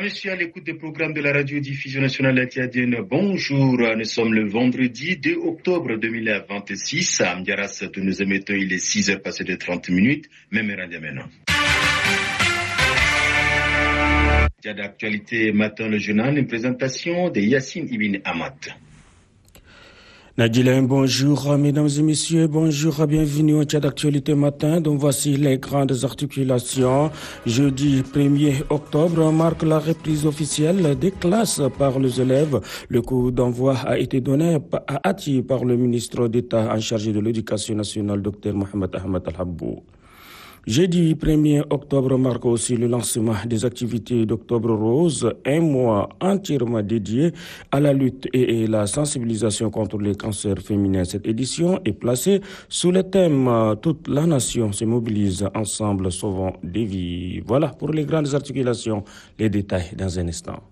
messieurs, à l'écoute des programmes de la radio-diffusion nationale tchadienne, bonjour. Nous sommes le vendredi 2 octobre 2026. À Amdiaras, de nous émettons, il est 6h passé de 30 minutes. Même radio maintenant. D'actualité matin le journal, une présentation de Yassine Ibn Ahmad. Nadila, bonjour, mesdames et messieurs, bonjour, bienvenue au Tchad d'actualité matin, dont voici les grandes articulations. Jeudi 1er octobre marque la reprise officielle des classes par les élèves. Le coup d'envoi a été donné à Ati par le ministre d'État en charge de l'éducation nationale, Dr Mohamed Ahmed Al-Habou. Jeudi 1er octobre marque aussi le lancement des activités d'Octobre Rose, un mois entièrement dédié à la lutte et la sensibilisation contre les cancers féminins. Cette édition est placée sous le thème « Toute la nation se mobilise ensemble, sauvons des vies ». Voilà pour les grandes articulations, les détails dans un instant.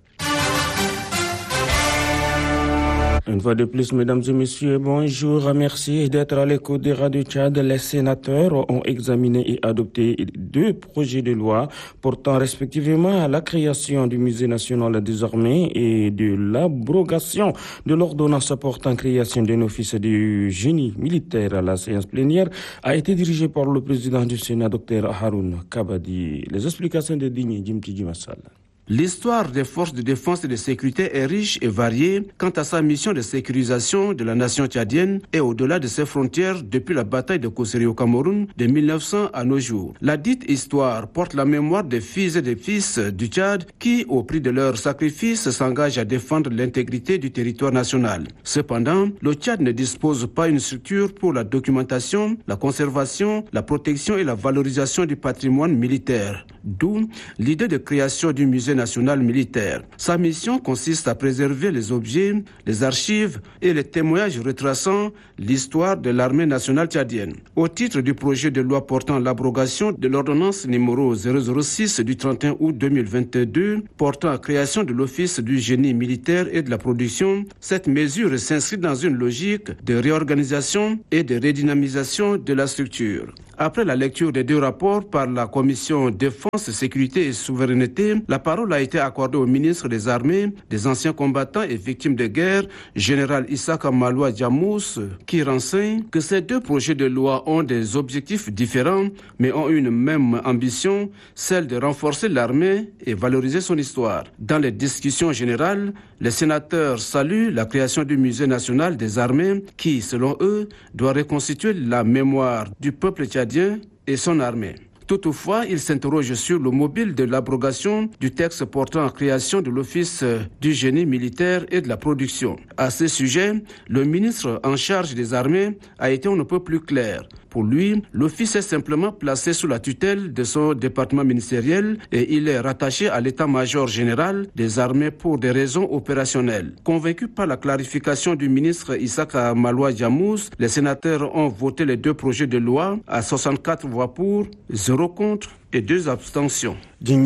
Une fois de plus, mesdames et messieurs, bonjour. Merci d'être à l'écoute des radios Tchad. Les sénateurs ont examiné et adopté 2 projets de loi portant respectivement à la création du Musée national des armées et de l'abrogation de l'ordonnance portant création d'un office du génie militaire. La séance plénière a été dirigée par le président du Sénat, Dr Haroun Kabadi. Les explications de Digne Jimti Jimassal. L'histoire des forces de défense et de sécurité est riche et variée quant à sa mission de sécurisation de la nation tchadienne et au-delà de ses frontières depuis la bataille de Kosséri au Cameroun de 1900 à nos jours. La dite histoire porte la mémoire des filles et des fils du Tchad qui, au prix de leur sacrifice, s'engagent à défendre l'intégrité du territoire national. Cependant, le Tchad ne dispose pas d'une structure pour la documentation, la conservation, la protection et la valorisation du patrimoine militaire. D'où l'idée de création du musée national militaire. Sa mission consiste à préserver les objets, les archives et les témoignages retraçant l'histoire de l'armée nationale tchadienne. Au titre du projet de loi portant l'abrogation de l'ordonnance numéro 006 du 31 août 2022 portant la création de l'office du génie militaire et de la production, cette mesure s'inscrit dans une logique de réorganisation et de redynamisation de la structure. Après la lecture des 2 rapports par la commission Défense, Sécurité et Souveraineté, la parole a été accordée au ministre des Armées, des anciens combattants et victimes de guerre, général Issaka Maloua Djamous, qui renseigne que ces 2 projets de loi ont des objectifs différents, mais ont une même ambition, celle de renforcer l'armée et valoriser son histoire. Dans les discussions générales, les sénateurs saluent la création du Musée national des armées qui, selon eux, doit reconstituer la mémoire du peuple tchadien et son armée. Toutefois, il s'interroge sur le mobile de l'abrogation du texte portant la création de l'Office du génie militaire et de la production. À ce sujet, le ministre en charge des armées a été on ne peut plus clair. Pour lui, l'office est simplement placé sous la tutelle de son département ministériel et il est rattaché à l'état-major général des armées pour des raisons opérationnelles. Convaincus par la clarification du ministre Issaka Maloua Djamous, les sénateurs ont voté les 2 projets de loi à 64 voix pour, 0 contre et 2 abstentions.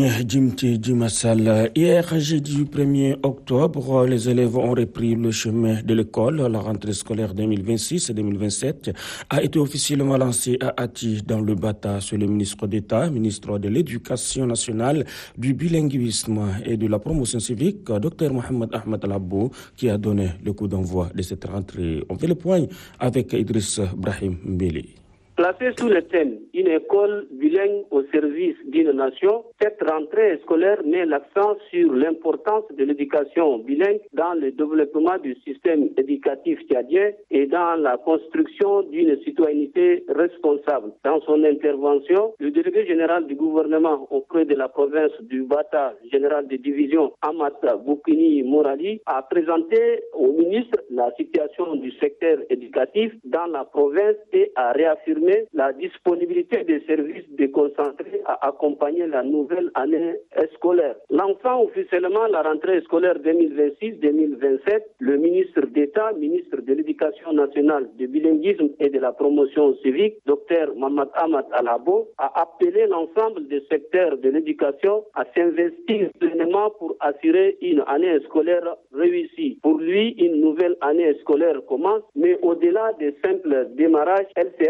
Hier, jeudi 1er octobre, les élèves ont repris le chemin de l'école. La rentrée scolaire 2026-2027 a été officiellement lancée à Ati dans le Bata sur le ministre d'État, ministre de l'Éducation nationale, du bilinguisme et de la promotion civique, Dr Mohamed Ahmed Al-Habou, qui a donné le coup d'envoi de cette rentrée. On fait le point avec Idriss Brahim Mbeli. Placée sous le thème « Une école bilingue au service d'une nation », cette rentrée scolaire met l'accent sur l'importance de l'éducation bilingue dans le développement du système éducatif tchadien et dans la construction d'une citoyenneté responsable. Dans son intervention, le délégué général du gouvernement auprès de la province du Bata, général de division Amata Boukini Morali, a présenté au ministre la situation du secteur éducatif dans la province et a réaffirmé la disponibilité des services déconcentrés à accompagner la nouvelle année scolaire. Lançant officiellement la rentrée scolaire 2026-2027, le ministre d'État, ministre de l'Éducation nationale, du bilinguisme et de la promotion civique, Dr Mohamed Ahmed Al-Habou, a appelé l'ensemble des secteurs de l'éducation à s'investir pleinement pour assurer une année scolaire réussie. Pour lui, une nouvelle année scolaire commence, mais au-delà des simples démarrages, elle sera une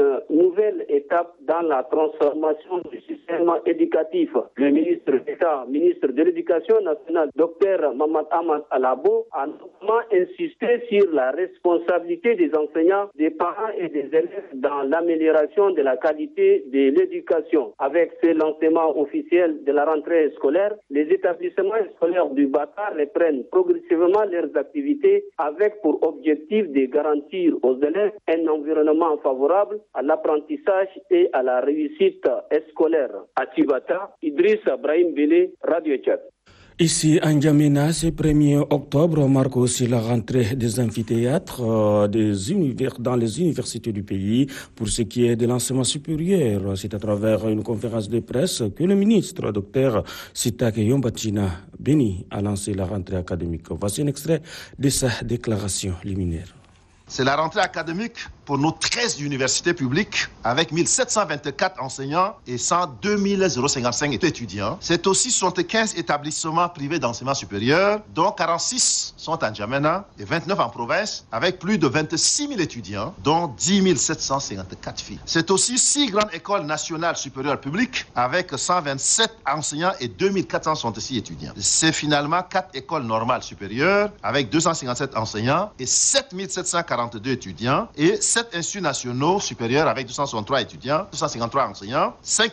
nouvelle étape dans la transformation du système éducatif. Le ministre d'État, ministre de l'Éducation nationale, Dr Mamad Ahmad Alabo, a notamment insisté sur la responsabilité des enseignants, des parents et des élèves dans l'amélioration de la qualité de l'éducation. Avec ce lancement officiel de la rentrée scolaire, les établissements scolaires du Bata reprennent progressivement leurs activités avec pour objectif de garantir aux élèves un environnement favorable à l'apprentissage et à la réussite scolaire. À Tibata, Idriss Brahim Bélé, Radio Tchad. Ici, à N'Djamena, ce 1er octobre marque aussi la rentrée des amphithéâtres dans les universités du pays. Pour ce qui est de l'enseignement supérieur, c'est à travers une conférence de presse que le ministre, Dr Sitake Yombatina Beni, a lancé la rentrée académique. Voici un extrait de sa déclaration liminaire. C'est la rentrée académique pour nos 13 universités publiques avec 1724 enseignants et 102 055 étudiants. C'est aussi 75 établissements privés d'enseignement supérieur, dont 46 sont à N'Djamena et 29 en province, avec plus de 26 000 étudiants, dont 10 754 filles. C'est aussi 6 grandes écoles nationales supérieures publiques avec 127 enseignants et 2466 étudiants. C'est finalement 4 écoles normales supérieures avec 257 enseignants et 7742 étudiants et 7 instituts nationaux supérieurs avec 263 étudiants, 253 enseignants,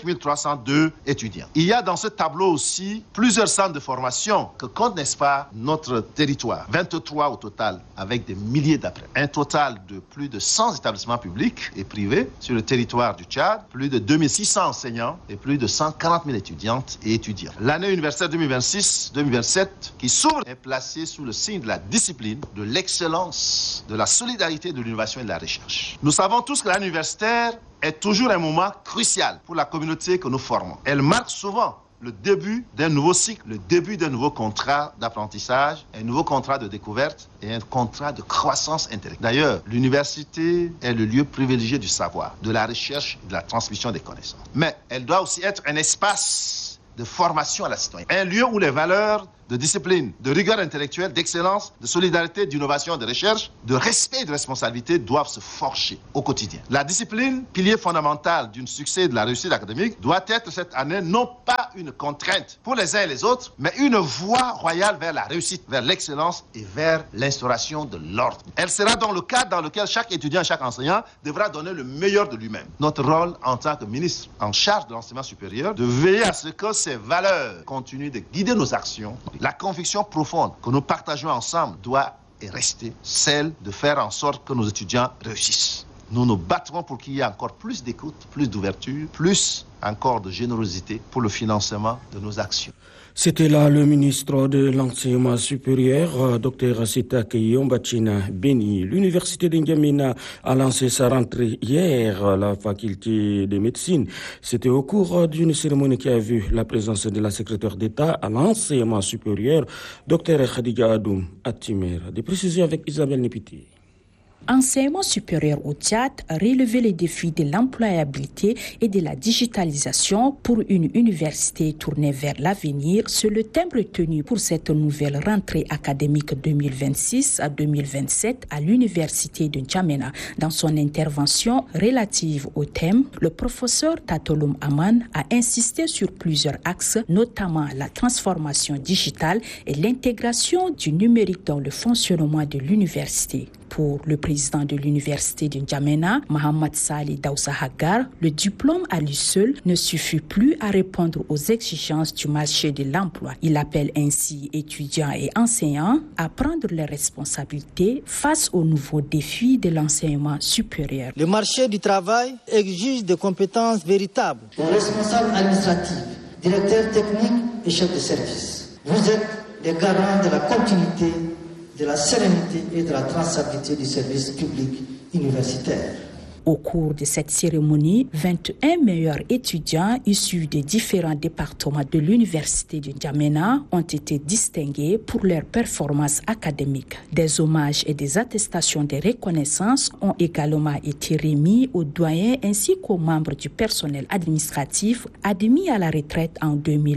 5302 étudiants. Il y a dans ce tableau aussi plusieurs centres de formation que compte, n'est-ce pas, notre territoire. 23 au total, avec des milliers d'apprenants. Un total de plus de 100 établissements publics et privés sur le territoire du Tchad, plus de 2600 enseignants et plus de 140 000 étudiantes et étudiants. L'année universitaire 2026-2027 qui s'ouvre est placée sous le signe de la discipline, de l'excellence, de la solidarité, de l'innovation et de la recherche. Nous savons tous que l'année universitaire est toujours un moment crucial pour la communauté que nous formons. Elle marque souvent le début d'un nouveau cycle, le début d'un nouveau contrat d'apprentissage, un nouveau contrat de découverte et un contrat de croissance intellectuelle. D'ailleurs, l'université est le lieu privilégié du savoir, de la recherche et de la transmission des connaissances. Mais elle doit aussi être un espace de formation à la citoyenneté, un lieu où les valeurs de discipline, de rigueur intellectuelle, d'excellence, de solidarité, d'innovation, de recherche, de respect et de responsabilité doivent se forger au quotidien. La discipline, pilier fondamental d'un succès et de la réussite académique, doit être cette année non pas une contrainte pour les uns et les autres, mais une voie royale vers la réussite, vers l'excellence et vers l'instauration de l'ordre. Elle sera dans le cadre dans lequel chaque étudiant et chaque enseignant devra donner le meilleur de lui-même. Notre rôle en tant que ministre en charge de l'enseignement supérieur, de veiller à ce que ces valeurs continuent de guider nos actions. La conviction profonde que nous partageons ensemble doit et rester celle de faire en sorte que nos étudiants réussissent. Nous nous battrons pour qu'il y ait encore plus d'écoute, plus d'ouverture, plus encore de générosité pour le financement de nos actions. C'était là le ministre de l'Enseignement supérieur, Dr Sitake Yombatina Beni. L'université de N'Djamena a lancé sa rentrée hier, la faculté de médecine. C'était au cours d'une cérémonie qui a vu la présence de la secrétaire d'État à l'enseignement supérieur, Dr Khadija Adoum Atimer. Des précisions avec Isabelle Népiti. Enseignement supérieur au Tchad, relever les défis de l'employabilité et de la digitalisation pour une université tournée vers l'avenir, c'est le thème retenu pour cette nouvelle rentrée académique 2026 à 2027 à l'université de N'Djamena. Dans son intervention relative au thème, le professeur Tatoloum Aman a insisté sur plusieurs axes, notamment la transformation digitale et l'intégration du numérique dans le fonctionnement de l'université. Pour le président de l'université de N'Djamena, Mohamed Salih Daoussa Hagar, le diplôme à lui seul ne suffit plus à répondre aux exigences du marché de l'emploi. Il appelle ainsi étudiants et enseignants à prendre leurs responsabilités face aux nouveaux défis de l'enseignement supérieur. Le marché du travail exige des compétences véritables. Responsables administratifs, directeurs techniques et chefs de service. Vous êtes les garants de la continuité, de la sérénité et de la traçabilité du service public universitaire. Au cours de cette cérémonie, 21 meilleurs étudiants issus des différents départements de l'université de N'Djamena ont été distingués pour leurs performances académiques. Des hommages et des attestations de reconnaissance ont également été remis aux doyens ainsi qu'aux membres du personnel administratif admis à la retraite en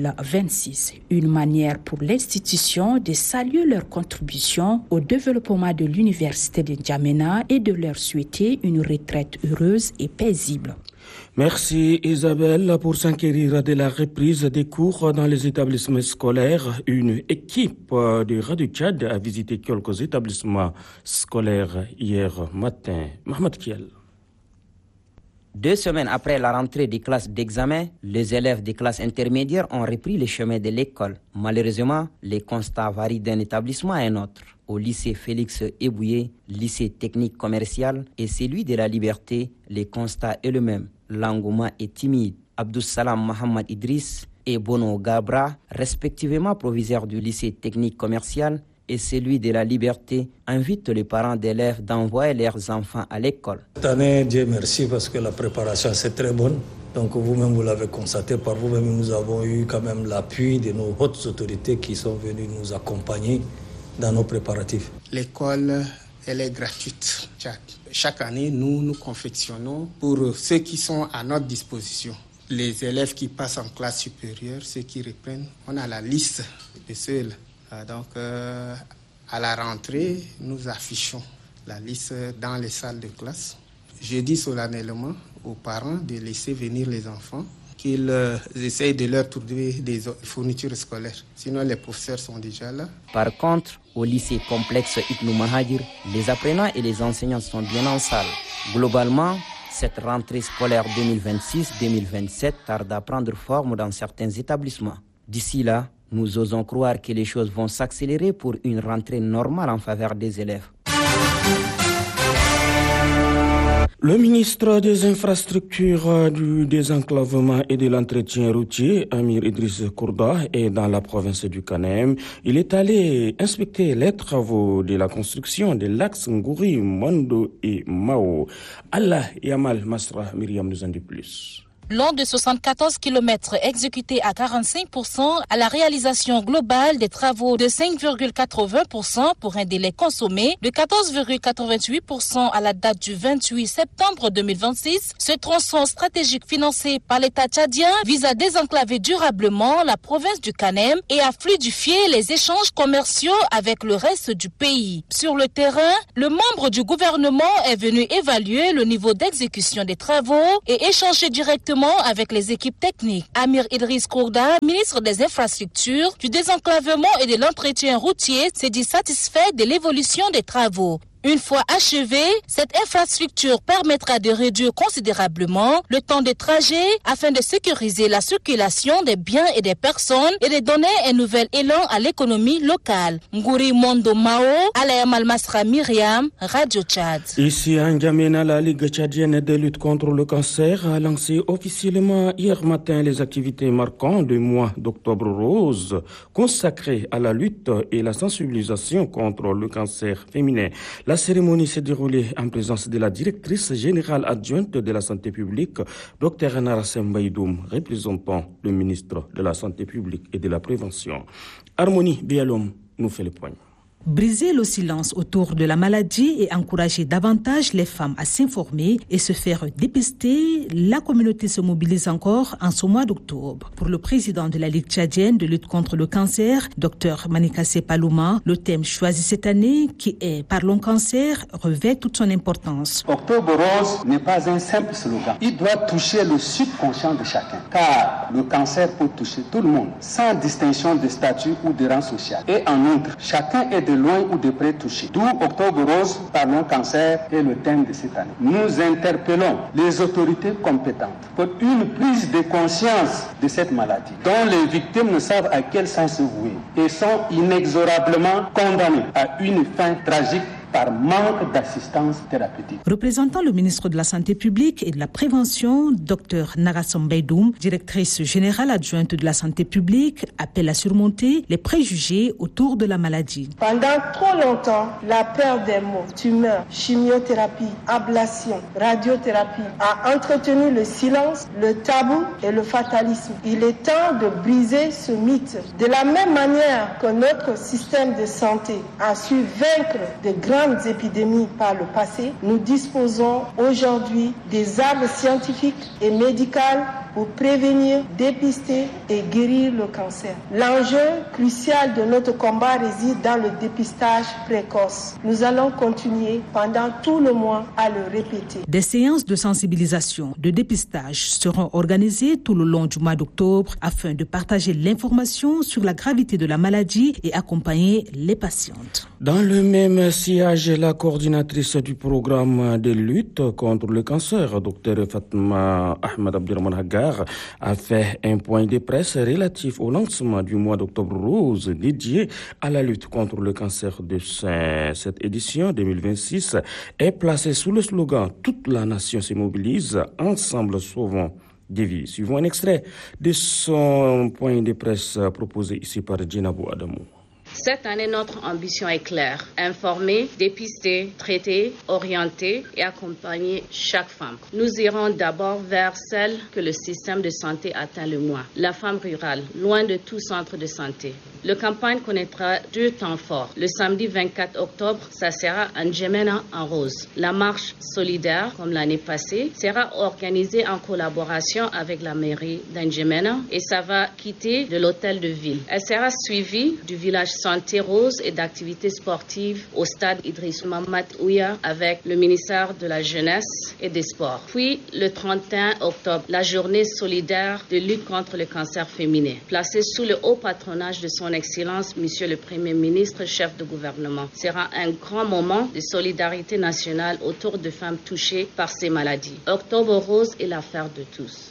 2026. Une manière pour l'institution de saluer leur contribution au développement de l'université de N'Djamena et de leur souhaiter une retraite fête heureuse et paisible. Merci Isabelle. Pour s'enquérir de la reprise des cours dans les établissements scolaires, une équipe de Radio Tchad a visité quelques établissements scolaires hier matin. Mohamed Kiel. 2 semaines après la rentrée des classes d'examen, les élèves des classes intermédiaires ont repris le chemin de l'école. Malheureusement, les constats varient d'un établissement à un autre. Au lycée Félix Ebouye, lycée technique commercial et celui de la Liberté, les constats est le même. L'engouement est timide. Abdou Salam Mohamed Idriss et Bono Gabra, respectivement proviseurs du lycée technique commercial et celui de la Liberté, invitent les parents d'élèves d'envoyer leurs enfants à l'école. Cette année, Dieu merci, parce que la préparation c'est très bonne. Donc vous-même, vous l'avez constaté par vous-même, nous avons eu quand même l'appui de nos hautes autorités qui sont venues nous accompagner dans nos préparatifs. L'école, elle est gratuite. Chaque année, nous confectionnons pour ceux qui sont à notre disposition. Les élèves qui passent en classe supérieure, ceux qui reprennent, on a la liste de ceux-là. Donc, à la rentrée, nous affichons la liste dans les salles de classe. Je dis solennellement aux parents de laisser venir les enfants, qu'ils essayent de leur trouver des fournitures scolaires. Sinon, les professeurs sont déjà là. Par contre, au lycée complexe Ibn Mahadir, les apprenants et les enseignants sont bien en salle. Globalement, cette rentrée scolaire 2026-2027 tarde à prendre forme dans certains établissements. D'ici là, nous osons croire que les choses vont s'accélérer pour une rentrée normale en faveur des élèves. Le ministre des Infrastructures, du désenclavement et de l'entretien routier, Amir Idriss Kourda, est dans la province du Kanem. Il est allé inspecter les travaux de la construction de l'axe Ngouri, Mondo et Mao. Allah Yamal Masra Myriam nous en dit plus. Long de 74 km exécutés à 45% à la réalisation globale des travaux de 5,80% pour un délai consommé de 14,88% à la date du 28 septembre 2026. Ce tronçon stratégique financé par l'État tchadien vise à désenclaver durablement la province du Kanem et à fluidifier les échanges commerciaux avec le reste du pays. Sur le terrain, le membre du gouvernement est venu évaluer le niveau d'exécution des travaux et échanger directement avec les équipes techniques. Amir Idriss Kourda, ministre des Infrastructures, du désenclavement et de l'entretien routier, s'est dit satisfait de l'évolution des travaux. Une fois achevée, cette infrastructure permettra de réduire considérablement le temps de trajet afin de sécuriser la circulation des biens et des personnes et de donner un nouvel élan à l'économie locale. Ngouri Mondo Mao, Alaya Malmasra Myriam, Radio Tchad. Ici à N'Djamena, la Ligue tchadienne de lutte contre le cancer a lancé officiellement hier matin les activités marquant le mois d'octobre rose consacré à la lutte et la sensibilisation contre le cancer féminin. La cérémonie s'est déroulée en présence de la directrice générale adjointe de la santé publique, Dr Narassem Baïdoum, représentant le ministre de la Santé publique et de la Prévention. Harmonie Bialom nous fait le point. Briser le silence autour de la maladie et encourager davantage les femmes à s'informer et se faire dépister, la communauté se mobilise encore en ce mois d'octobre. Pour le président de la Ligue tchadienne de lutte contre le cancer, Dr Manikassé Palouma, le thème choisi cette année, qui est « Parlons cancer », revêt toute son importance. Octobre rose n'est pas un simple slogan. Il doit toucher le subconscient de chacun, car le cancer peut toucher tout le monde, sans distinction de statut ou de rang social. Et en outre, chacun est de loin ou de près touché. D'où Octobre Rose, Parlons Cancer est le thème de cette année. Nous interpellons les autorités compétentes pour une prise de conscience de cette maladie, dont les victimes ne savent à quel sens se vouer et sont inexorablement condamnées à une fin tragique par manque d'assistance thérapeutique. Représentant le ministre de la Santé publique et de la Prévention, Dr Narassem Baïdoum, directrice générale adjointe de la Santé publique, appelle à surmonter les préjugés autour de la maladie. Pendant trop longtemps, la peur des mots, tumeurs, chimiothérapie, ablation, radiothérapie a entretenu le silence, le tabou et le fatalisme. Il est temps de briser ce mythe. De la même manière que notre système de santé a su vaincre de grandes épidémies par le passé, nous disposons aujourd'hui des armes scientifiques et médicales pour prévenir, dépister et guérir le cancer. L'enjeu crucial de notre combat réside dans le dépistage précoce. Nous allons continuer pendant tout le mois à le répéter. Des séances de sensibilisation, de dépistage seront organisées tout le long du mois d'octobre afin de partager l'information sur la gravité de la maladie et accompagner les patientes. Dans le même sillage, la coordinatrice du programme de lutte contre le cancer, Dr Fatma Ahmed Abdirahman Hagar, a fait un point de presse relatif au lancement du mois d'octobre rose dédié à la lutte contre le cancer du sein. Cette édition 2026 est placée sous le slogan « Toute la nation se mobilise, ensemble sauvons des vies ». Suivons un extrait de son point de presse proposé ici par Djinabou Adamou. Cette année, notre ambition est claire. Informer, dépister, traiter, orienter et accompagner chaque femme. Nous irons d'abord vers celle que le système de santé atteint le moins, la femme rurale, loin de tout centre de santé. La campagne connaîtra 2 temps forts. Le samedi 24 octobre, ça sera à N'Djamena en rose. La marche solidaire, comme l'année passée, sera organisée en collaboration avec la mairie d'N'Djamena et ça va quitter de l'hôtel de ville. Elle sera suivie du village santé rose et d'activités sportives au stade Idriss Mahamat Ouya avec le ministère de la Jeunesse et des Sports. Puis le 31 octobre, la journée solidaire de lutte contre le cancer féminin, placée sous le haut patronage de son Excellence, Monsieur le Premier ministre, chef de gouvernement. Sera un grand moment de solidarité nationale autour de femmes touchées par ces maladies. Octobre rose est l'affaire de tous.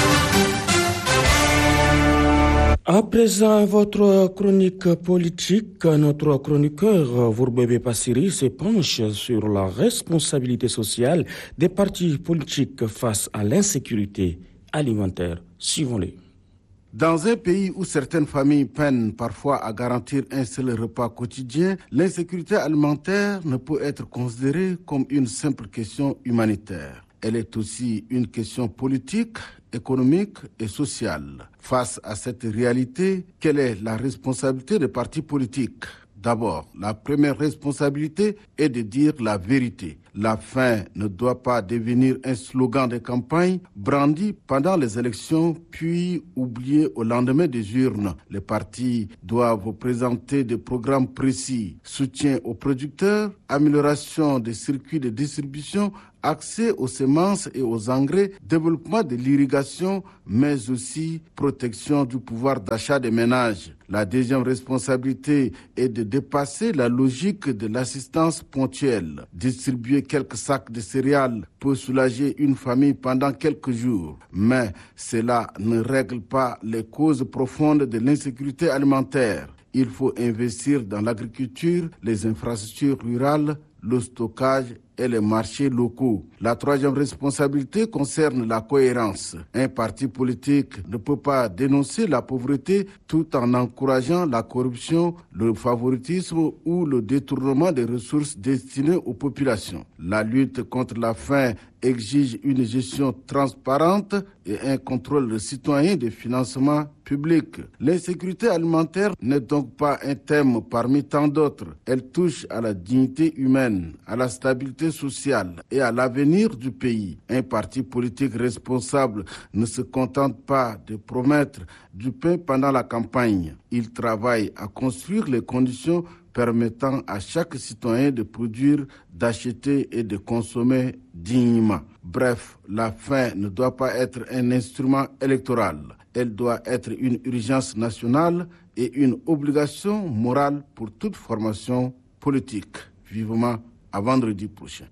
À présent, votre chronique politique, notre chroniqueur Vourbébé Passiri se penche sur la responsabilité sociale des partis politiques face à l'insécurité alimentaire. Suivons-les. Dans un pays où certaines familles peinent parfois à garantir un seul repas quotidien, l'insécurité alimentaire ne peut être considérée comme une simple question humanitaire. Elle est aussi une question politique, économique et sociale. Face à cette réalité, quelle est la responsabilité des partis politiques ? D'abord, la première responsabilité est de dire la vérité. La faim ne doit pas devenir un slogan de campagne brandi pendant les élections puis oublié au lendemain des urnes. Les partis doivent présenter des programmes précis, soutien aux producteurs, amélioration des circuits de distribution, accès aux semences et aux engrais, développement de l'irrigation, mais aussi protection du pouvoir d'achat des ménages. La deuxième responsabilité est de dépasser la logique de l'assistance ponctuelle. Distribuer quelques sacs de céréales peut soulager une famille pendant quelques jours, mais cela ne règle pas les causes profondes de l'insécurité alimentaire. Il faut investir dans l'agriculture, les infrastructures rurales, le stockage et les marchés locaux. La troisième responsabilité concerne la cohérence. Un parti politique ne peut pas dénoncer la pauvreté tout en encourageant la corruption, le favoritisme ou le détournement des ressources destinées aux populations. La lutte contre la faim exige une gestion transparente et un contrôle citoyen des financements publics. L'insécurité alimentaire n'est donc pas un thème parmi tant d'autres. Elle touche à la dignité humaine, à la stabilité sociale et à l'avenir du pays. Un parti politique responsable ne se contente pas de promettre du pain pendant la campagne. Il travaille à construire les conditions permettant à chaque citoyen de produire, d'acheter et de consommer dignement. Bref, la faim ne doit pas être un instrument électoral. Elle doit être une urgence nationale et une obligation morale pour toute formation politique. Vivement à vendredi prochain.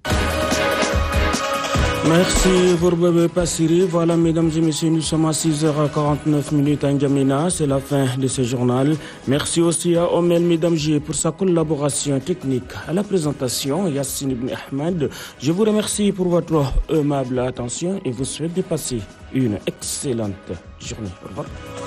Merci Vourbébé Passiri. Voilà, mesdames et messieurs, nous sommes à 6h49 à N'Djamena. C'est la fin de ce journal. Merci aussi à Omel Medamji pour sa collaboration technique. À la présentation, Yassine Ibn Ahmed. Je vous remercie pour votre aimable attention et vous souhaite de passer une excellente journée. Au revoir.